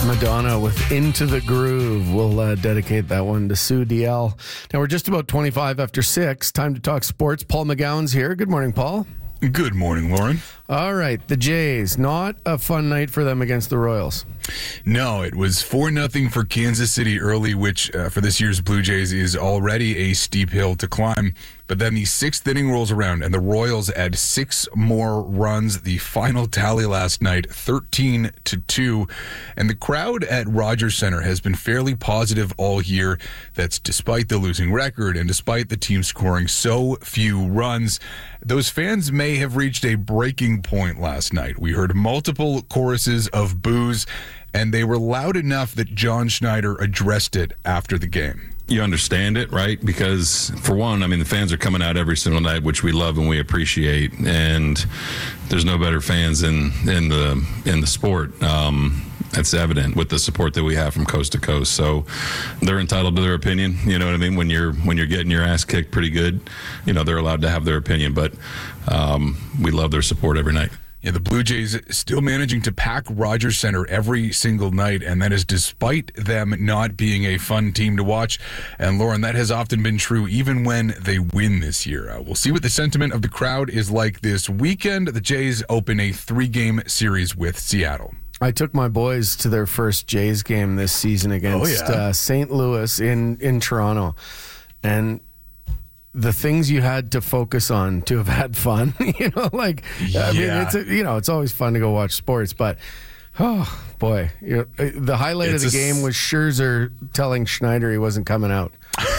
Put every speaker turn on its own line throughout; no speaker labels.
Madonna with Into the Groove. We'll dedicate that one to Sue DL. Now we're just about 25 after 6. Time to talk sports. Paul McGowan's here. Good morning, Paul.
Good morning, Lauren.
All right, the Jays. Not a fun night for them against the Royals.
No, it was 4-0 for Kansas City early, which for this year's Blue Jays is already a steep hill to climb. But then the sixth inning rolls around and the Royals add 6 more runs. The final tally last night, 13-2. And the crowd at Rogers Center has been fairly positive all year. That's despite the losing record and despite the team scoring so few runs. Those fans may have reached a breaking point last night. We heard multiple choruses of boos, and they were loud enough that John Schneider addressed it after the game.
You understand it, right? Because for one, I mean, the fans are coming out every single night, which we love and we appreciate, and there's no better fans in the sport. That's evident with the support that we have from coast to coast. So they're entitled to their opinion. You know what I mean? When you're getting your ass kicked pretty good, you know, they're allowed to have their opinion. But we love their support every night.
Yeah, the Blue Jays still managing to pack Rogers Center every single night, and that is despite them not being a fun team to watch. And Lauren, that has often been true even when they win this year. We'll see what the sentiment of the crowd is like this weekend. The Jays open a 3-game series with Seattle.
I took my boys to their first Jays game this season against St. Louis in Toronto. And the things you had to focus on to have had fun, you know, like, I mean, it's always fun to go watch sports, but oh boy, the highlight of the game was Scherzer telling Schneider he wasn't coming out.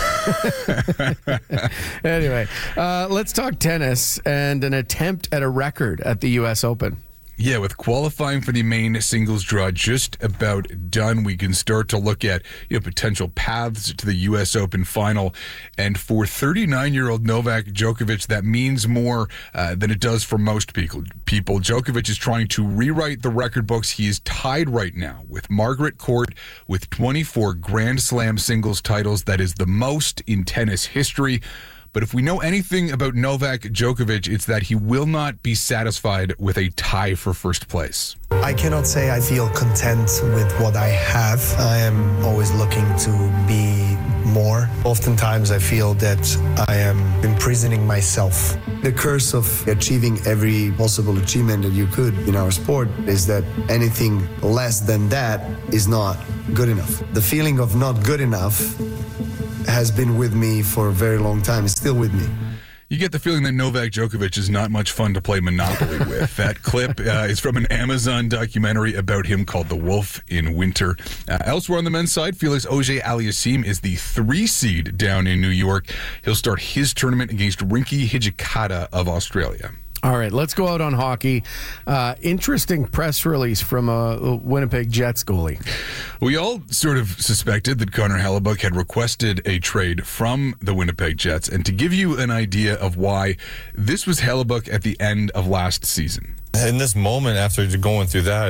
Anyway, let's talk tennis and an attempt at a record at the U.S. Open.
Yeah, with qualifying for the main singles draw just about done, we can start to look at potential paths to the U.S. Open final. And for 39-year-old Novak Djokovic, that means more than it does for most people. Djokovic is trying to rewrite the record books. He is tied right now with Margaret Court with 24 Grand Slam singles titles. That is the most in tennis history. But if we know anything about Novak Djokovic, it's that he will not be satisfied with a tie for first place.
I cannot say I feel content with what I have. I am always looking to be more. Oftentimes I feel that I am imprisoning myself. The curse of achieving every possible achievement that you could in our sport is that anything less than that is not good enough. The feeling of not good enough has been with me for a very long time. It's still with me.
You get the feeling that Novak Djokovic is not much fun to play Monopoly with. That clip is from an Amazon documentary about him called The Wolf in Winter. Elsewhere on the men's side, Felix Auger-Aliassime is the 3 seed down in New York. He'll start his tournament against Rinky Hijikata of Australia.
All right, let's go out on hockey. Interesting press release from a Winnipeg Jets goalie.
We all sort of suspected that Connor Hellebuyck had requested a trade from the Winnipeg Jets. And to give you an idea of why, this was Hellebuyck at the end of last season.
In this moment, after going through that,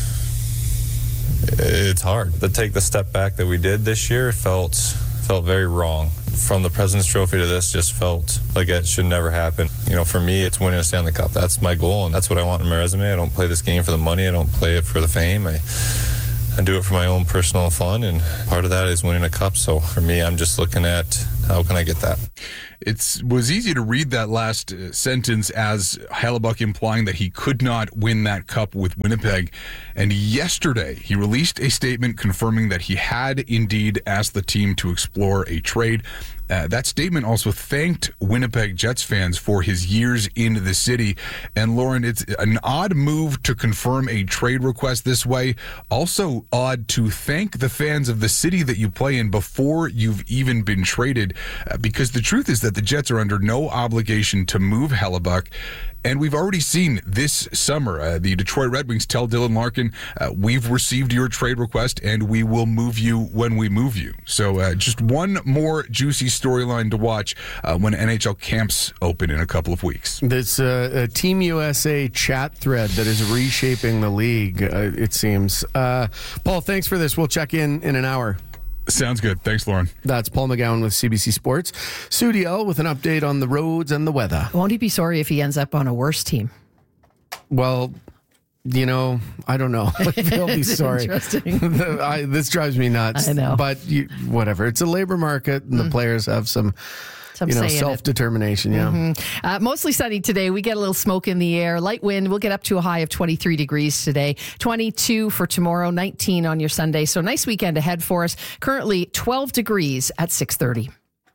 it's hard. To take the step back that we did this year felt very wrong. From the President's Trophy to this, just felt like it should never happen. You know, for me, it's winning a Stanley Cup. That's my goal, and that's what I want in my resume. I don't play this game for the money. I don't play it for the fame. I do it for my own personal fun, and part of that is winning a cup. So for me, I'm just looking at how can I get that.
It was easy to read that last sentence as Hellebuyck implying that he could not win that cup with Winnipeg. And yesterday, he released a statement confirming that he had indeed asked the team to explore a trade. That statement also thanked Winnipeg Jets fans for his years in the city. And Lauren, it's an odd move to confirm a trade request this way. Also odd to thank the fans of the city that you play in before you've even been traded, because the truth is that the Jets are under no obligation to move Hellebuyck. And we've already seen this summer, the Detroit Red Wings tell Dylan Larkin, we've received your trade request and we will move you when we move you. So just one more juicy storyline to watch when NHL camps open in a couple of weeks.
There's a Team USA chat thread that is reshaping the league, it seems. Paul, thanks for this. We'll check in an hour.
Sounds good. Thanks, Lauren.
That's Paul McGowan with CBC Sports. Sue DL with an update on the roads and the weather.
Won't he be sorry if he ends up on a worse team?
Well, I don't know. They'll be sorry. This drives me nuts.
I know.
But whatever. It's a labor market, and the players have some self-determination. Yeah.
Mostly sunny today. We get a little smoke in the air. Light wind. We'll get up to a high of 23 degrees today. 22 for tomorrow. 19 on your Sunday. So nice weekend ahead for us. Currently 12 degrees at 6:30.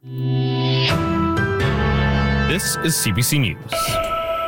This is CBC News.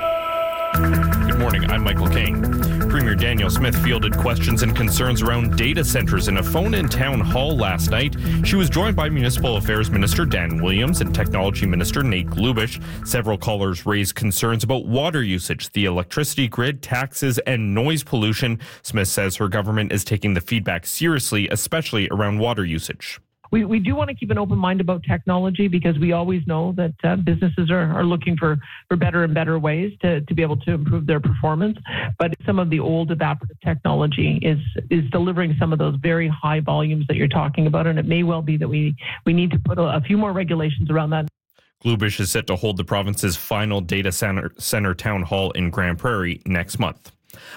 Good morning, I'm Michael King. Premier Danielle Smith fielded questions and concerns around data centers in a phone-in town hall last night. She was joined by Municipal Affairs Minister Dan Williams and Technology Minister Nate Glubish. Several callers raised concerns about water usage, the electricity grid, taxes, and noise pollution. Smith says her government is taking the feedback seriously, especially around water usage.
We do want to keep an open mind about technology because we always know that businesses are looking for better and better ways to be able to improve their performance. But some of the old evaporative technology is delivering some of those very high volumes that you're talking about. And it may well be that we need to put a few more regulations around that.
Glubish is set to hold the province's final data center town hall in Grand Prairie next month.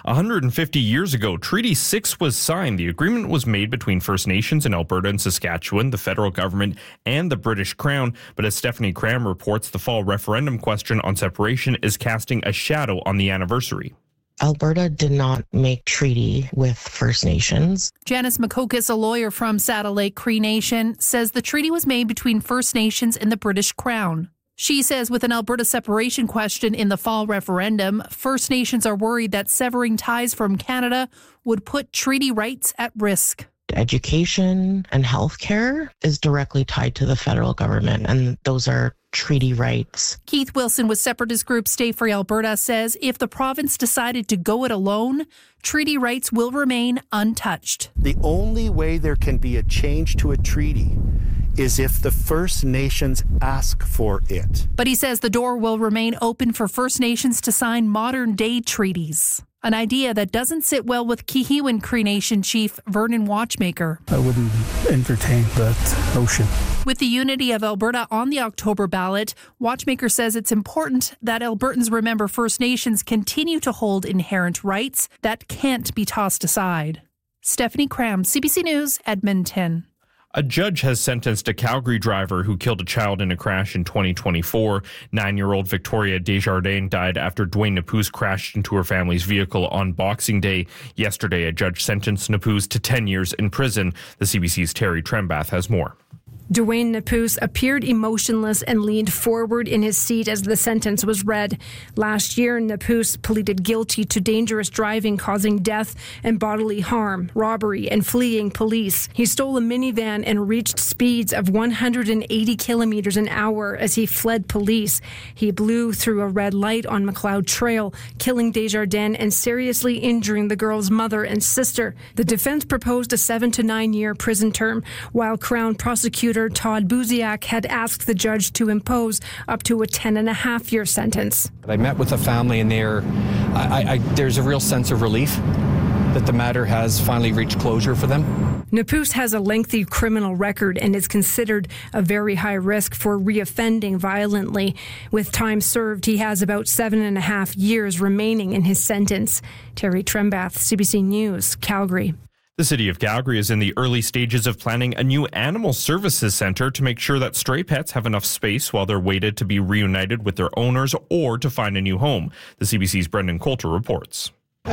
150 years ago, Treaty 6 was signed. The agreement was made between First Nations in Alberta and Saskatchewan, the federal government, and the British Crown. But as Stephanie Cram reports, the fall referendum question on separation is casting a shadow on the anniversary.
Alberta did not make treaty with First Nations.
Janice McCocus, a lawyer from Saddle Lake Cree Nation, says the treaty was made between First Nations and the British Crown. She says with an Alberta separation question in the fall referendum, First Nations are worried that severing ties from Canada would put treaty rights at risk.
Education and healthcare is directly tied to the federal government, and those are treaty rights.
Keith Wilson with separatist group Stay Free Alberta says if the province decided to go it alone, treaty rights will remain untouched.
The only way there can be a change to a treaty is if the First Nations ask for it.
But he says the door will remain open for First Nations to sign modern-day treaties, an idea that doesn't sit well with Kihiwin Cree Nation Chief Vernon Watchmaker.
I wouldn't entertain that notion.
With the unity of Alberta on the October ballot, Watchmaker says it's important that Albertans remember First Nations continue to hold inherent rights that can't be tossed aside. Stephanie Cram, CBC News, Edmonton.
A judge has sentenced a Calgary driver who killed a child in a crash in 2024. 9-year-old Victoria Desjardins died after Dwayne Napuz crashed into her family's vehicle on Boxing Day. Yesterday, a judge sentenced Napuz to 10 years in prison. The CBC's Terry Trembath has more.
Dwayne Napuz appeared emotionless and leaned forward in his seat as the sentence was read. Last year, Napuz pleaded guilty to dangerous driving causing death and bodily harm, robbery, and fleeing police. He stole a minivan and reached speeds of 180 kilometers an hour as he fled police. He blew through a red light on McLeod Trail, killing Desjardins and seriously injuring the girl's mother and sister. The defense proposed a 7 to 9 year prison term, while Crown prosecutor Todd Buziak had asked the judge to impose up to a 10.5-year sentence.
I met with the family and there's a real sense of relief that the matter has finally reached closure for them.
Napuz has a lengthy criminal record and is considered a very high risk for reoffending violently. With time served, he has about 7.5 years remaining in his sentence. Terry Trembath, CBC News, Calgary.
The city of Calgary is in the early stages of planning a new animal services center to make sure that stray pets have enough space while they're waited to be reunited with their owners or to find a new home. The CBC's Brendan Coulter reports.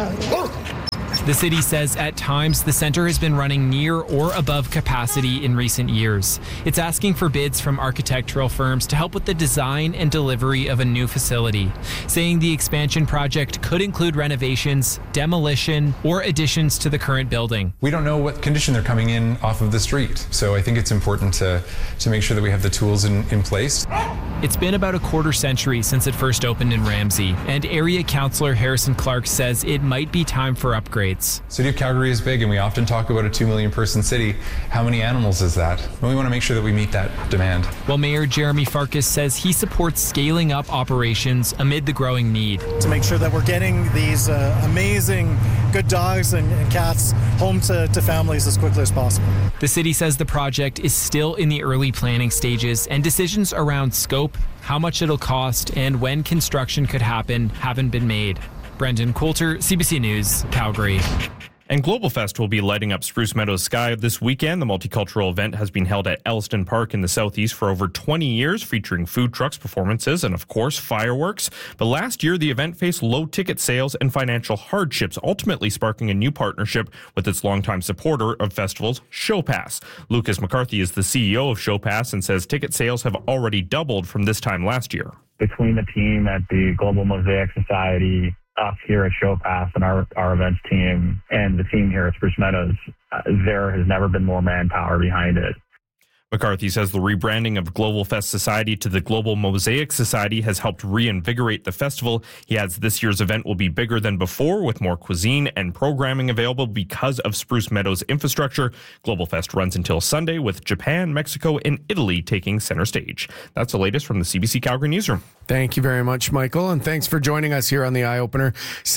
The city says at times the center has been running near or above capacity in recent years. It's asking for bids from architectural firms to help with the design and delivery of a new facility, saying the expansion project could include renovations, demolition, or additions to the current building.
We don't know what condition they're coming in off of the street, so I think it's important to make sure that we have the tools in place.
It's been about a quarter century since it first opened in Ramsey, and area councillor Harrison Clark says it might be time for upgrades.
City of Calgary is big, and we often talk about a 2 million person city. How many animals is that? Well, we want to make sure that we meet that demand.
Well, Mayor Jeremy Farkas says he supports scaling up operations amid the growing need.
To make sure that we're getting these amazing good dogs and cats home to families as quickly as possible.
The city says the project is still in the early planning stages, and decisions around scope, how much it'll cost, and when construction could happen haven't been made. Brendan Coulter, CBC News, Calgary.
And Global Fest will be lighting up Spruce Meadows sky this weekend. The multicultural event has been held at Elliston Park in the southeast for over 20 years, featuring food trucks, performances, and of course, fireworks. But last year, the event faced low ticket sales and financial hardships, ultimately sparking a new partnership with its longtime supporter of festivals, ShowPass. Lucas McCarthy is the CEO of ShowPass and says ticket sales have already doubled from this time last year.
Between the team at the Global Mosaic Society, us here at ShowPass and our events team, and the team here at Spruce Meadows, there has never been more manpower behind it.
McCarthy says the rebranding of Global Fest Society to the Global Mosaic Society has helped reinvigorate the festival. He adds this year's event will be bigger than before, with more cuisine and programming available because of Spruce Meadows' infrastructure. Global Fest runs until Sunday, with Japan, Mexico, and Italy taking center stage. That's the latest from the CBC Calgary newsroom.
Thank you very much, Michael, and thanks for joining us here on the Eye Opener,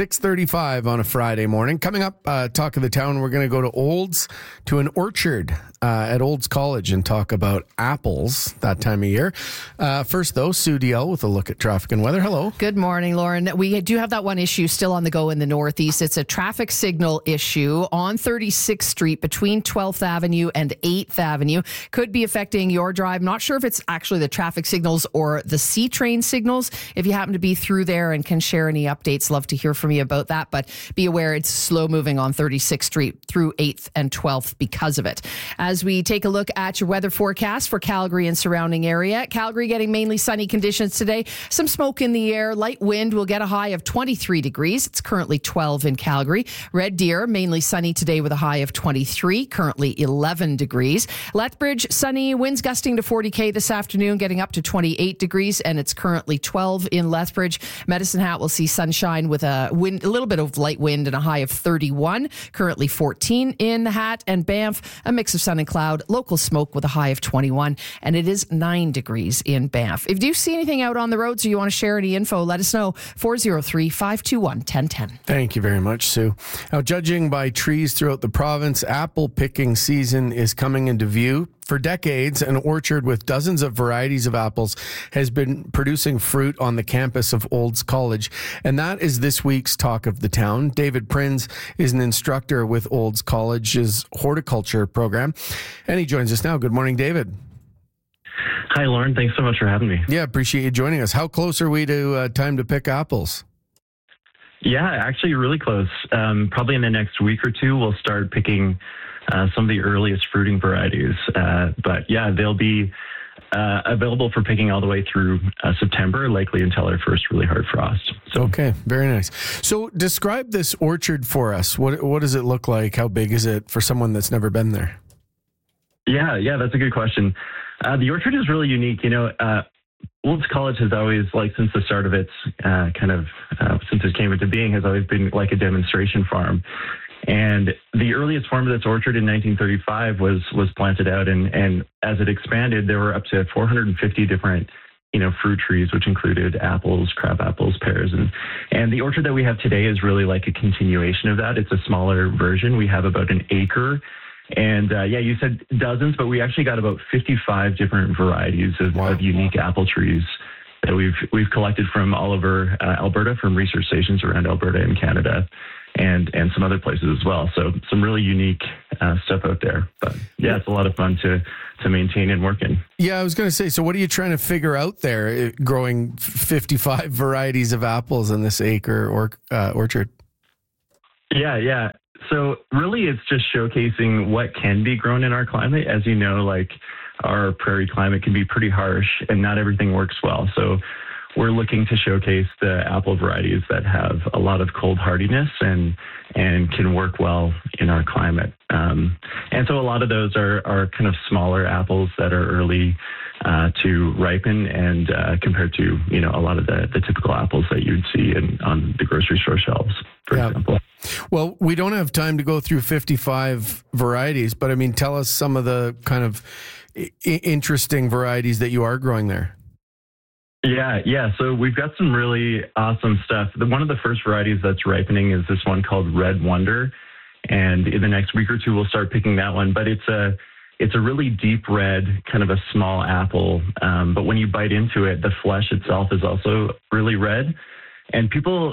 6:35 on a Friday morning. Coming up, Talk of the Town, we're going to go to Olds, to an orchard at Olds College, and talk about apples that time of year. First, though, Sue DL with a look at traffic and weather. Hello.
Good morning, Lauren. We do have that one issue still on the go in the Northeast. It's a traffic signal issue on 36th Street between 12th Avenue and 8th Avenue. Could be affecting your drive. I'm not sure if it's actually the traffic signals or the C-Train signals. If you happen to be through there and can share any updates, love to hear from you about that. But be aware it's slow moving on 36th Street through 8th and 12th because of it. As we take a look at your weather forecast for Calgary and surrounding area, Calgary getting mainly sunny conditions today. Some smoke in the air. Light wind will get a high of 23 degrees. It's currently 12 in Calgary. Red Deer, mainly sunny today with a high of 23, currently 11 degrees. Lethbridge, sunny, winds gusting to 40 this afternoon, getting up to 28 degrees, and it's currently 12 in Lethbridge. Medicine Hat will see sunshine with a little bit of light wind and a high of 31. Currently 14 in the Hat, and Banff, a mix of sun and cloud. Local smoke with a high of 21, and it is 9 degrees in Banff. If you see anything out on the roads or you want to share any info, let us know. 403-521-1010.
Thank you very much, Sue. Now, judging by trees throughout the province, apple picking season is coming into view. For decades, an orchard with dozens of varieties of apples has been producing fruit on the campus of Olds College, and that is this week's Talk of the Town. David Prinz is an instructor with Olds College's horticulture program, and he joins us now. Good morning, David.
Hi, Lauren. Thanks so much for having me.
Yeah, appreciate you joining us. How close are we to time to pick apples?
Yeah, actually really close. Probably in the next week or two, we'll start picking some of the earliest fruiting varieties. But yeah, they'll be available for picking all the way through September, likely until our first really hard frost.
So. Okay, very nice. So describe this orchard for us. What does it look like? How big is it for someone that's never been there?
Yeah, that's a good question. The orchard is really unique. You know, Olds College has always, like since the start of its since it came into being, has always been like a demonstration farm. And the earliest form of this orchard in 1935 was planted out, and as it expanded, there were up to 450 different, fruit trees, which included apples, crab apples, pears, and the orchard that we have today is really like a continuation of that. It's a smaller version. We have about an acre, and you said dozens, but we actually got about 55 different varieties of unique apple trees that we've collected from all over Alberta, from research stations around Alberta and Canada. And some other places as well. So some really unique stuff out there. But yeah, it's a lot of fun to maintain and work in.
Yeah, I was going to say, so what are you trying to figure out there, growing 55 varieties of apples in this acre orchard?
Yeah. So really it's just showcasing what can be grown in our climate. As you know, like our prairie climate can be pretty harsh and not everything works well. So we're looking to showcase the apple varieties that have a lot of cold hardiness and can work well in our climate. And so a lot of those are kind of smaller apples that are early to ripen, and compared to a lot of the typical apples that you'd see on the grocery store shelves, for example.
Well, we don't have time to go through 55 varieties, but I mean, tell us some of the kind of interesting varieties that you are growing there.
Yeah. So we've got some really awesome stuff. One of the first varieties that's ripening is this one called Red Wonder. And in the next week or two, we'll start picking that one. But it's a really deep red, kind of a small apple. But when you bite into it, the flesh itself is also really red. And people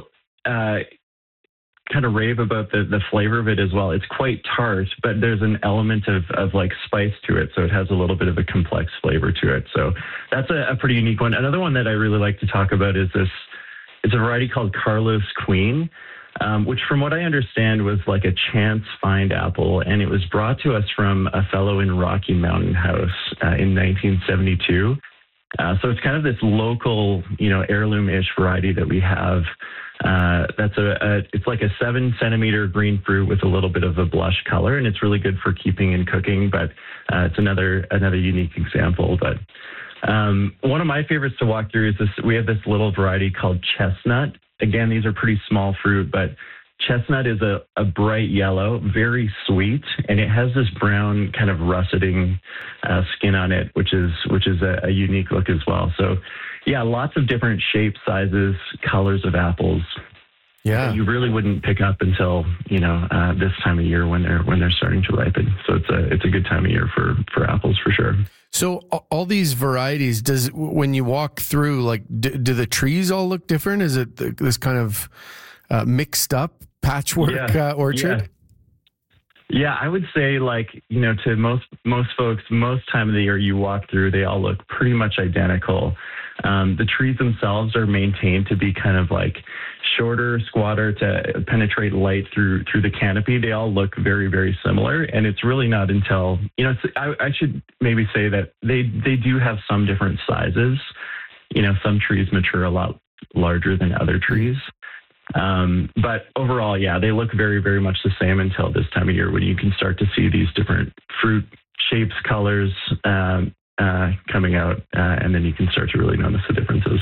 kind of rave about the flavor of it as well. It's quite tart, but there's an element of like spice to it. So it has a little bit of a complex flavor to it. So that's a pretty unique one. Another one that I really like to talk about is this. It's a variety called Carlos Queen, which from what I understand was like a chance find apple. And it was brought to us from a fellow in Rocky Mountain House in 1972. So it's kind of this local, heirloom-ish variety that we have. That's it's like a 7-centimeter green fruit with a little bit of a blush color, and it's really good for keeping and cooking. But it's another unique example. But one of my favorites to walk through is this. We have this little variety called Chestnut. Again, these are pretty small fruit, but Chestnut is a bright yellow, very sweet, and it has this brown kind of russeting skin on it, which is a unique look as well. So, yeah, lots of different shapes, sizes, colors of apples.
Yeah,
you really wouldn't pick up until this time of year when they're starting to ripen. So it's a good time of year for apples for sure.
So all these varieties, when you walk through, like, do the trees all look different? Is it this kind of mixed up patchwork orchard?
Yeah, I would say, to most folks, most time of the year you walk through, they all look pretty much identical. The trees themselves are maintained to be kind of like shorter, squatter to penetrate light through the canopy. They all look very, very similar. And it's really not until, I should maybe say that they do have some different sizes. Some trees mature a lot larger than other trees. But overall, yeah, they look very, very much the same until this time of year when you can start to see these different fruit shapes, colors coming out, and then you can start to really notice the differences.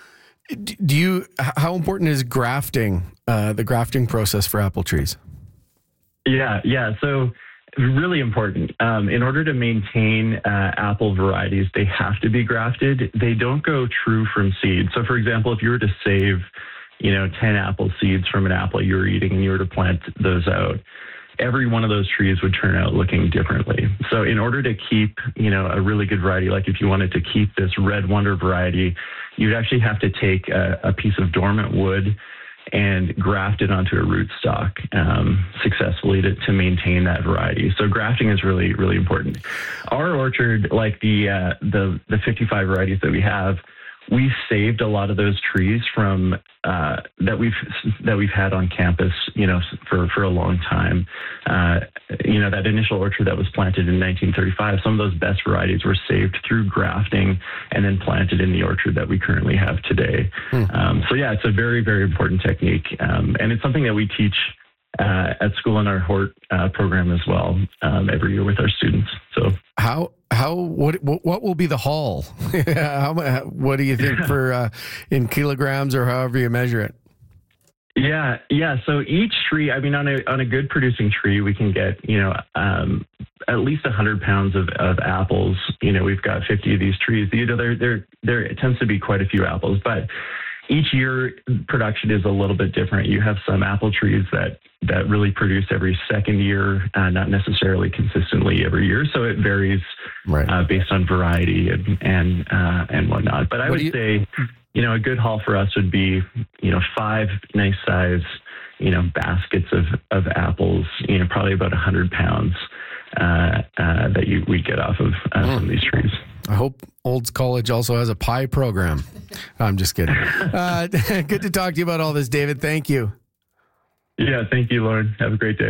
How important is grafting, the grafting process for apple trees?
Yeah. So really important. In order to maintain apple varieties, they have to be grafted. They don't go true from seed. So, for example, if you were to save 10 apple seeds from an apple you were eating and you were to plant those out, every one of those trees would turn out looking differently. So in order to keep, a really good variety, like if you wanted to keep this Red Wonder variety, you'd actually have to take a piece of dormant wood and graft it onto a rootstock successfully to maintain that variety. So grafting is really, really important. Our orchard, like the 55 varieties that we have, we saved a lot of those trees from that we've had on campus, for a long time. That initial orchard that was planted in 1935, some of those best varieties were saved through grafting and then planted in the orchard that we currently have today. So yeah, it's a very, very important technique, and it's something that we teach at school in our Hort program as well every year with our students. So what will be the haul? What do you think for in kilograms or however you measure it? Yeah. So each tree, on a good producing tree, we can get at least 100 pounds of apples. We've got 50 of these trees. There it tends to be quite a few apples, but each year production is a little bit different. You have some apple trees that really produce every second year, not necessarily consistently every year. So it varies based on variety and whatnot. But I would say, a good haul for us would be, 5 nice size, baskets of apples, probably about 100 pounds that we get off of some of these trees.
I hope Olds College also has a pie program. I'm just kidding. Good to talk to you about all this, David. Thank you.
Yeah, thank you, Lauren. Have a great day.